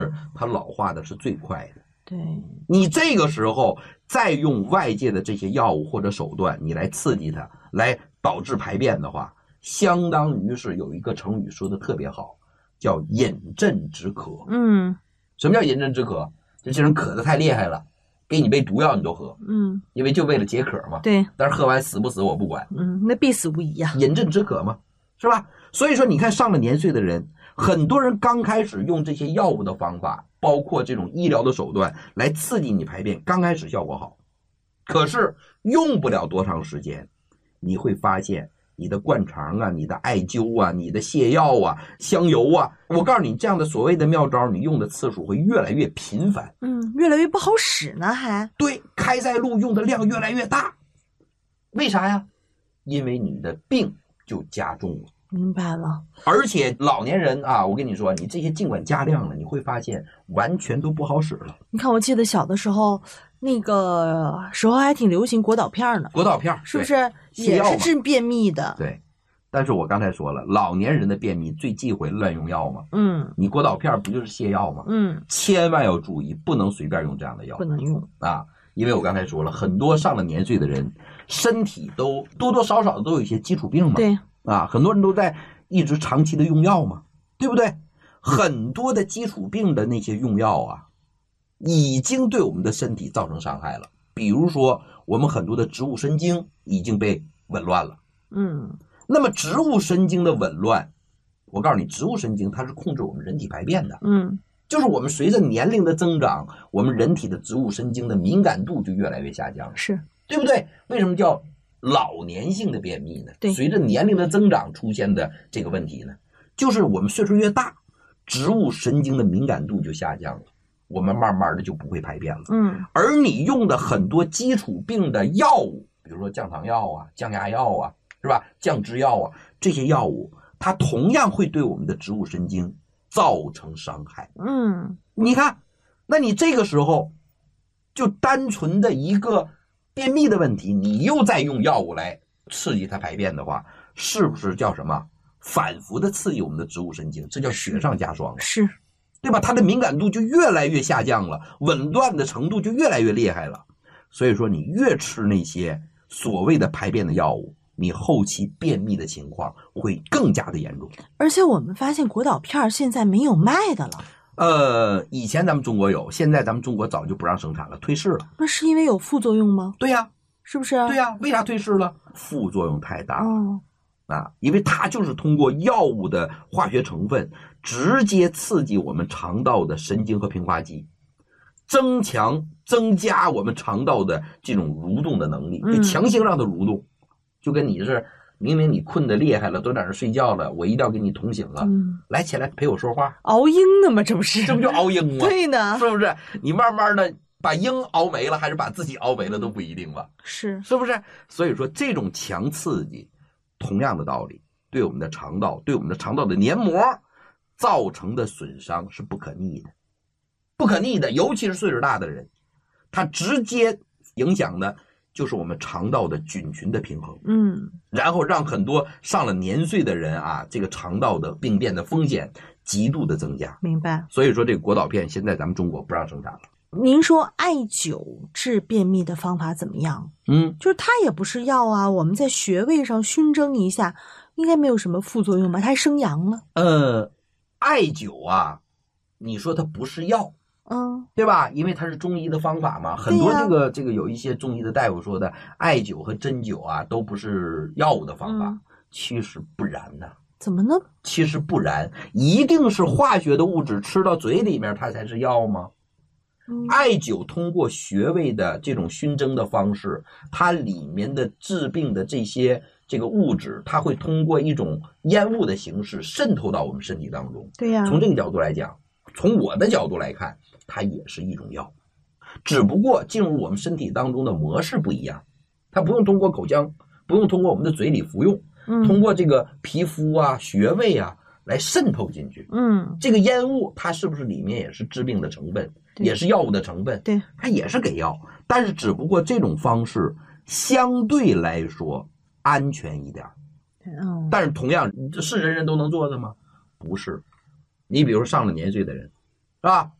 它老化的是最快的。 对， 你这个时候再用外界的这些药物或者手段，你来刺激它，来导致排便的话，相当于是有一个成语说的特别好，叫饮鸩止渴。什么叫饮鸩止渴？就这人渴得太厉害了，给你杯毒药你都喝，因为就为了解渴嘛。 对， 但是喝完死不死我不管， 那必死无疑呀。 饮鸩止渴嘛，是吧？所以说你看上了年岁的人，很多人刚开始用这些药物的方法，包括这种医疗的手段来刺激你排便，刚开始效果好，可是用不了多长时间，你会发现你的灌肠啊，你的艾灸啊，你的泻药啊，香油啊，我告诉你，这样的所谓的妙招，你用的次数会越来越频繁， 越来越不好使呢，还对，开塞露用的量越来越大，为啥呀？因为你的病就加重了。 明白了。 而且老年人啊，我跟你说，你这些尽管加量了，你会发现完全都不好使了。 你看，我记得小的时候，那个时候还挺流行果导片呢。 果导片是不是也是治便秘的？ 对。但是我刚才说了，老年人的便秘最忌讳乱用药嘛。你果导片不就是泻药吗？千万要注意，不能随便用这样的药。 不能用啊，因为我刚才说了，很多上了年岁的人，身体都多多少少都有一些基础病嘛。 对。 啊，很多人都在一直长期的用药嘛，对不对？很多的基础病的那些用药啊，已经对我们的身体造成伤害了。比如说，我们很多的植物神经已经被紊乱了。那么植物神经的紊乱，我告诉你，植物神经它是控制我们人体排便的。就是我们随着年龄的增长，我们人体的植物神经的敏感度就越来越下降了， 是对不对？为什么叫老年性的便秘呢？ 对， 随着年龄的增长出现的这个问题呢，就是我们岁数越大，植物神经的敏感度就下降了，我们慢慢的就不会排便了。而你用的很多基础病的药物，比如说降糖药啊、降压药啊，是吧？降脂药啊，这些药物它同样会对我们的植物神经造成伤害。你看，那你这个时候就单纯的一个便秘的问题，你又在用药物来刺激它排便的话，是不是叫什么反复的刺激我们的植物神经？这叫雪上加霜， 是， 对吧？它的敏感度就越来越下降了，紊乱的程度就越来越厉害了。所以说，你越吃那些所谓的排便的药物，你后期便秘的情况会更加的严重。 而且我们发现果导片现在没有卖的了。 以前咱们中国有，现在咱们中国早就不让生产了，退市了。 那是因为有副作用吗？ 对呀， 是不是？ 对呀，为啥退市了？副作用太大了。因为它就是通过药物的化学成分直接刺激我们肠道的神经和平滑肌，增加我们肠道的这种蠕动的能力，就强行让它蠕动，就跟你是明明你困得厉害了，都在那睡觉了，我一定要给你捅醒了，来起来陪我说话， 熬鹰的吗？这不是？ 这不就熬鹰吗？ 对呢， 是不是？你慢慢的把鹰熬没了，还是把自己熬没了都不一定吧？是不是？所以说这种强刺激，同样的道理，对我们的肠道，对我们的肠道的黏膜造成的损伤是不可逆的，不可逆的，尤其是岁数大的人，它直接影响的就是我们肠道的菌群的平衡，然后让很多上了年岁的人啊，这个肠道的病变的风险极度的增加。 明白。 所以说这个果导片现在咱们中国不让生产了。 您说艾灸治便秘的方法怎么样？就是它也不是药啊，我们在穴位上熏蒸一下，应该没有什么副作用吧？它还生阳了。 艾灸啊，你说它不是药，对吧？因为它是中医的方法嘛，很多这个有一些中医的大夫说的艾灸和针灸啊都不是药物的方法，其实不然呢。 怎么呢？ 其实不然，一定是化学的物质吃到嘴里面它才是药吗？艾灸通过穴位的这种熏蒸的方式，它里面的治病的这个物质，它会通过一种烟雾的形式渗透到我们身体当中。 对呀， 从这个角度来讲，从我的角度来看，它也是一种药，只不过进入我们身体当中的模式不一样，它不用通过口腔，不用通过我们的嘴里服用，通过这个皮肤啊、穴位啊来渗透进去。这个烟雾它是不是里面也是治病的成分，也是药物的成分？对，它也是给药，但是只不过这种方式相对来说安全一点。但是同样是人人都能做的吗？不是。你比如上了年岁的人， 是吧？